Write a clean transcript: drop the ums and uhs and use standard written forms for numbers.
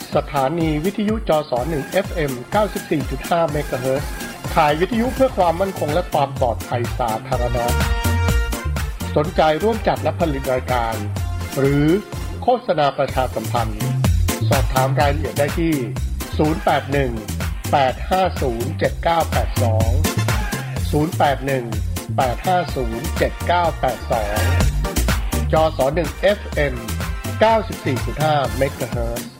สถานีวิทยุจส1 FM 94.5 เมกะเฮิรตซ์ขายวิทยุเพื่อความมั่นคงและความปลอดภัยสาธารณะสนใจร่วมจัดและผลิตรายการหรือโฆษณาประชาสัมพันธ์สอบถามรายละเอียดได้ที่081-850-7982 081-850-7982 จส1 FM 94.5 เมกะเฮิรตซ์